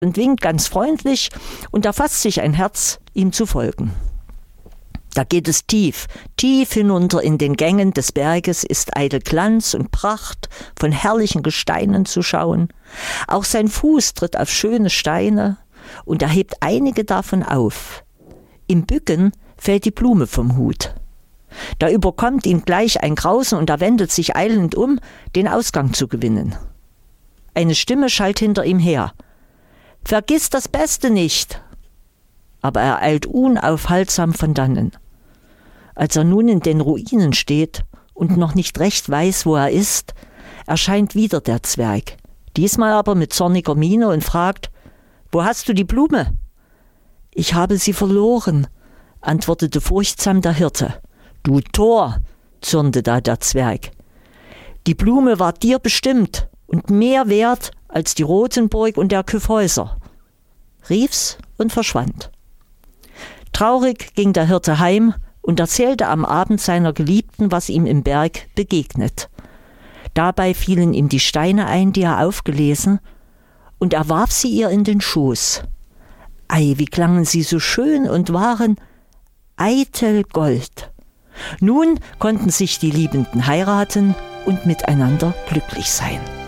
und winkt ganz freundlich und da fasst sich ein Herz, ihm zu folgen. Da geht es tief, tief hinunter in den Gängen des Berges, ist eitel Glanz und Pracht von herrlichen Gesteinen zu schauen. Auch sein Fuß tritt auf schöne Steine und er hebt einige davon auf. Im Bücken fällt die Blume vom Hut. Da überkommt ihn gleich ein Grausen und er wendet sich eilend um, den Ausgang zu gewinnen. Eine Stimme schallt hinter ihm her. »Vergiss das Beste nicht!« Aber er eilt unaufhaltsam von dannen. Als er nun in den Ruinen steht und noch nicht recht weiß, wo er ist, erscheint wieder der Zwerg, diesmal aber mit zorniger Miene und fragt, »Wo hast du die Blume?« »Ich habe sie verloren«, antwortete furchtsam der Hirte. »Du Tor«, zürnte da der Zwerg. »Die Blume war dir bestimmt und mehr wert als die Rotenburg und der Kyffhäuser«, rief's und verschwand. Traurig ging der Hirte heim und erzählte am Abend seiner Geliebten, was ihm im Berg begegnet. Dabei fielen ihm die Steine ein, die er aufgelesen, und er warf sie ihr in den Schoß. Ei, wie klangen sie so schön und waren eitel Gold. Nun konnten sich die Liebenden heiraten und miteinander glücklich sein.